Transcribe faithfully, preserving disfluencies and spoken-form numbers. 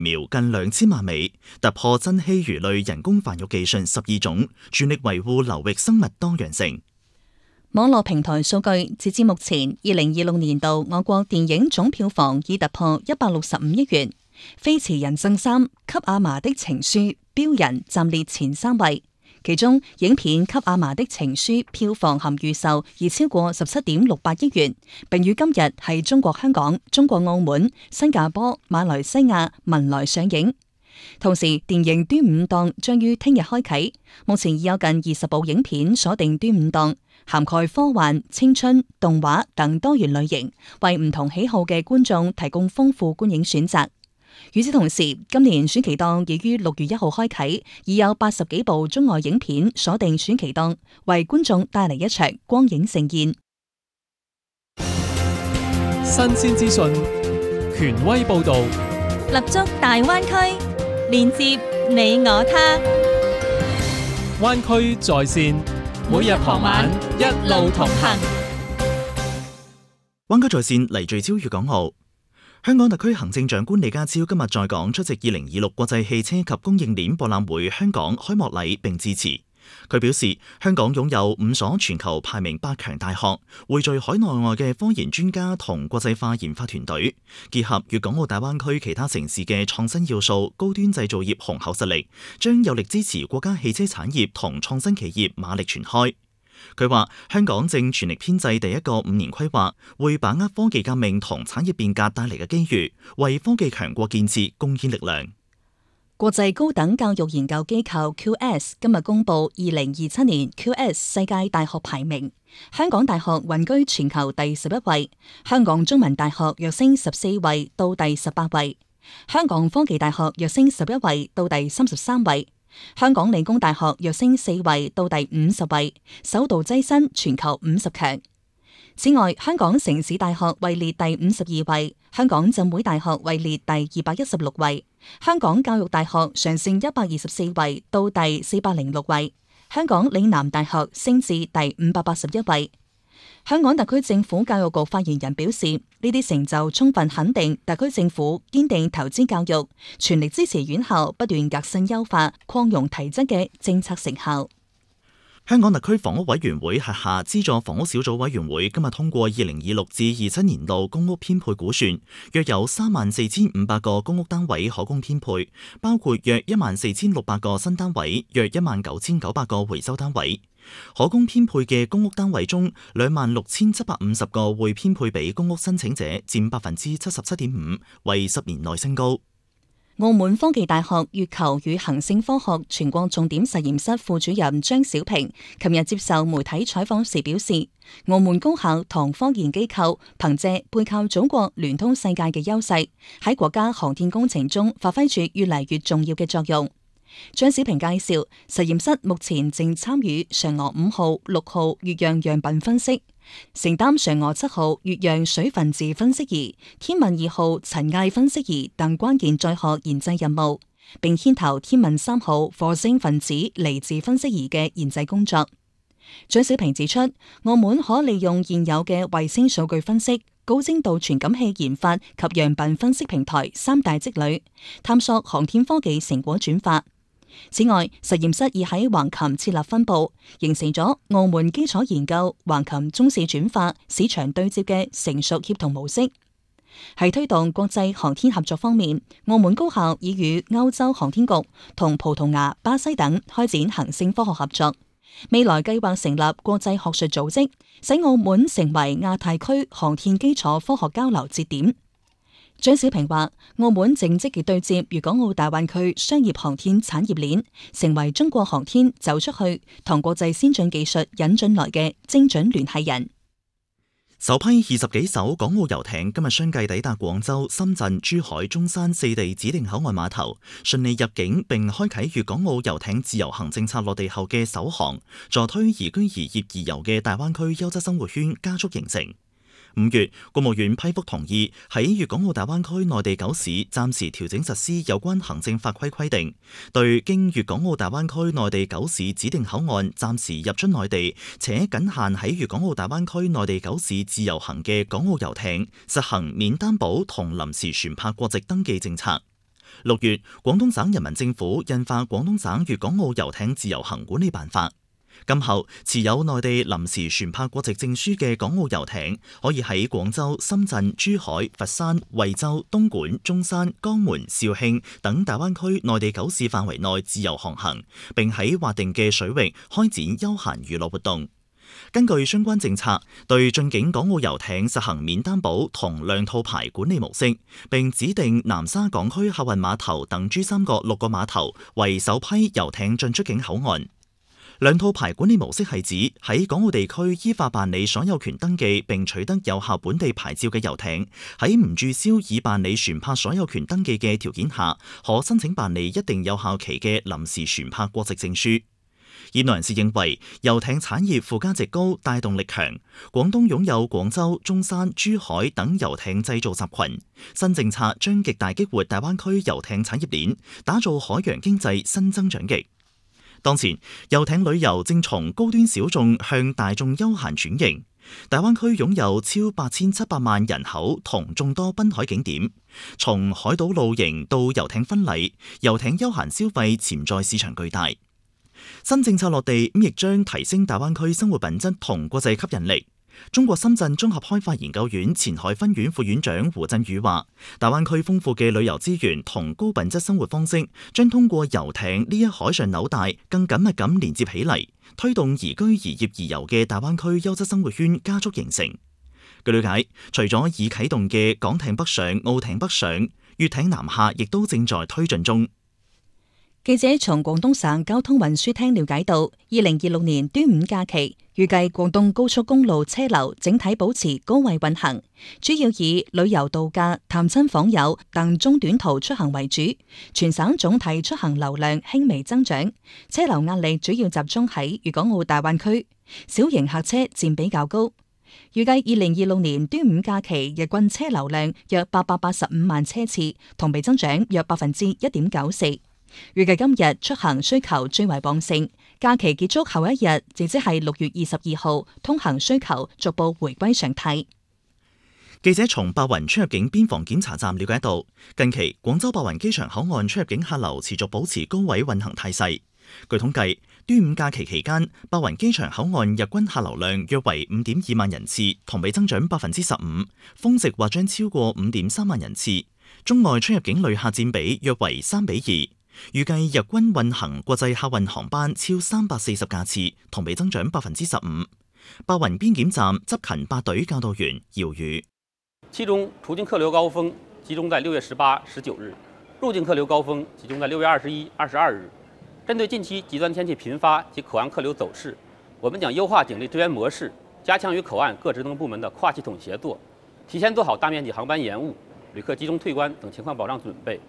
苗近兩千萬尾，突破珍稀魚類人工繁育技術十二種，全力維護流域生物多樣性。 網絡平台數據，截至目前，二零二六年度我國電影總票房已突破一百六十五億元，《飛馳人生三》給阿嫲的情書標人暫列前三位。其中，影片《給阿嫲的情書》票房含預售已超過十七點六八億元，並於今日喺中國香港、中國澳門、新加坡、馬來西亞、文萊上映。同時，電影端午檔將於聽日開啟，目前已有近二十部影片鎖定端午檔，涵蓋科幻、青春、動畫等多元類型，為唔同喜好嘅觀眾提供豐富觀影選擇。與此同時，今年暑期檔已於六月一號開啟，已有八十幾部中外影片鎖定暑期檔，為觀眾帶嚟一場光影盛宴。 新鮮資訊，權威報導， 立足大灣區，連接你我他。 灣區在線，每日傍晚一路同行。 灣區在線嚟聚焦粵港澳。香港特區行政長官李家超今日在港出席二零二六國際汽車及供應鏈博覽會香港開幕禮並致辭。佢表示，香港擁有五所全球排名百強大學，匯聚海內外嘅科研專家同國際化研發團隊，結合粵港澳大灣區其他城市嘅創新要素、高端製造業雄厚實力，將有力支持國家汽車產業同創新企業馬力全開。佢話：香港正全力編製第一個五年規劃，會把握科技革命同產業變革帶嚟嘅機遇，為科技強國建設貢獻力量。 國際高等教育研究機構 Q S 今日公布二零二七年 Q S 世界大學排名，香港大學穩居全球第十一位，香港中文大學躍升十四位到第十八位，香港科技大學躍升十一位到第三十三位。香港理工大學躍升四位到第五十位，首度躋身全球五十強。此外，香港城市大學位列第五十二位，香港浸會大學位列第二百一十六位，香港教育大學上升一百二十四位到第四百零六位，香港嶺南大學升至第五百八十一位。香港特區政府教育局發言人表示，呢啲成就充分肯定特區政府堅定投資教育，全力支持院校不斷革新優化、擴容提質嘅政策成效。 香港特區房屋委員會轄下資助房屋小組委員會今日通過二零二六至二七年度公屋編配估算，約有三萬四千五百個公屋單位可供編配，包括約一萬四千六百個新單位，約一萬九千九百個回收單位。可供編配嘅公屋單位中，兩萬六千七百五十個會編配俾公屋申請者，佔百分之七十七點五，為十年內升高。 澳門科技大學月球與行星科學全國重點實驗室副主任張小平琴日接受媒體採訪時表示，澳門高校同科研機構憑借背靠祖國、聯通世界嘅優勢，喺國家航天工程中發揮住越嚟越重要嘅作用。張小平介紹，實驗室目前正參與嫦娥五號、六號月壤樣品分析，承擔嫦娥七號月壤水分子分析儀、天問二號塵埃分析儀等關鍵載荷研製任務，並牽頭天問三號火星分子離子分析儀嘅研製工作。張小平指出，澳門可利用現有嘅衛星數據分析、高精度傳感器研發及樣品分析平台三大積累，探索航天科技成果轉化。此外，實驗室已喺橫琴設立分部，形成咗澳門基礎研究、橫琴中試轉化、市場對接嘅成熟協同模式。喺推動國際航天合作方面，澳門高校已與歐洲航天局同葡萄牙、巴西等開展行星科學合作，未來計劃成立國際學術組織，使澳門成為亞太區航天基礎科學交流節點。張小平話，澳門正積極對接粵港澳大灣區商業航天產業鏈，成為中國航天走出去同國際先進技術引進來嘅精準聯繫人。 首批二十幾艘港澳遊艇今日相繼抵達廣州、深圳、珠海、中山四地指定口岸碼頭，順利入境並開啟粵港澳遊艇自由行政策落地後嘅首航，助推宜居宜業宜遊嘅大灣區優質生活圈加速形成。五月，國務院批覆同意喺粵港澳大灣區內地九市暫時調整實施有關行政法規規定，對經粵港澳大灣區內地九市指定口岸暫時入出內地且僅限喺粵港澳大灣區內地九市自由行嘅港澳遊艇，實行免擔保同臨時船舶國籍登記政策。 六月，廣東省人民政府印發《廣東省粵港澳遊艇自由行管理辦法》。今後持有內地臨時船舶國籍證書嘅港澳遊艇，可以喺廣州、深圳、珠海、佛山、惠州、東莞、中山、江門、肇慶等大灣區內地九市範圍內自由航行，並喺劃定嘅水域開展休閒娛樂活動。根據相關政策，對進境港澳遊艇實行免擔保同兩套牌管理模式，並指定南沙港區客運碼頭等珠三角六個碼頭為首批遊艇進出境口岸。兩套牌管理模式係指喺港澳地區依法辦理所有權登記並取得有效本地牌照嘅遊艇，喺唔註銷已辦理船舶所有權登記嘅條件下，可申請辦理一定有效期嘅臨時船舶國籍證書。業內人士認為，遊艇產業附加值高、帶動力強，廣東擁有廣州、中山、珠海等遊艇製造集群，新政策將極大激活大灣區遊艇產業鏈，打造海洋經濟新增長極。當前，遊艇旅遊正從高端小眾向大眾休閒轉型。大灣區擁有超八千七百萬人口同眾多濱海景點，從海島露營到遊艇婚禮，遊艇休閒消費潛在市場巨大。新政策落地，亦將提升大灣區生活品質同國際吸引力。中國深圳綜合開發研究院前海分院副院長胡振宇話，大灣區豐富嘅旅遊資源同高品質生活方式，將通過遊艇呢一海上紐帶更緊密咁連接起嚟，推動宜居宜業宜遊嘅大灣區優質生活圈加速形成。據了解，除咗已啟動嘅港艇北上、澳艇北上，粵艇南下亦都正在推進中。 記者從廣東省交通運輸廳了解到，二零二六年端午假期預計廣東高速公路車流整體保持高位運行，主要以旅遊度假、探親訪友等中短途出行為主。全省總體出行流量輕微增長，車流壓力主要集中喺粵港澳大灣區，小型客車佔比較高。預計二零二六年端午假期日均車流量約八百八十五萬車次，同比增長約百分之一點九四。預計今日出行需求最為旺盛，假期結束後一日，亦即係六月二十二號，通行需求逐步回歸常態。 記者從白雲出入境邊防檢查站了解到，近期廣州白雲機場口岸出入境客流持續保持高位運行態勢。據統計，端午假期期間，白雲機場口岸日均客流量約為五點二萬人次，同比增長百分之十五，峰值或將超過五點三萬人次。中外出入境旅客佔比約為三比二。預計日均運行國際客運航班超三百四十架次，同比增長百分之十五。白雲邊檢站執勤八隊教導員姚宇， 其中出境客流高峰集中在六月十八、十九日，入境客流高峰集中在六月二十一、二十二日。針對近期極端天氣頻發及口岸客流走勢，我們將優化警力支援模式，加強與口岸各職能部門的跨系統協作，提前做好大面積航班延誤、旅客集中退關等情況保障準備。